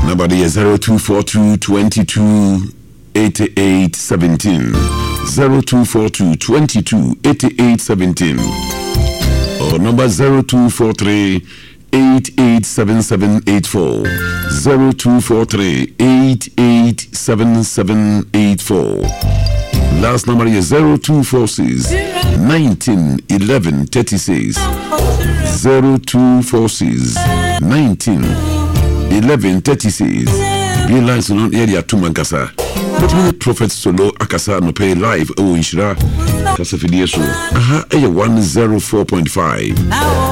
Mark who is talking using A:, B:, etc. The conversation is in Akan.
A: Number is 0242 22 88 17. 0242 22 88 17. Or number 0243 887784. 0243 887784. Last number is 0246 19 11 36. 0246 19 11 36. Be lines on area to Mankasa. But me Prophet Solo Akasa no pay live. Oh, Inshira. That's a video. Aha, 104.5.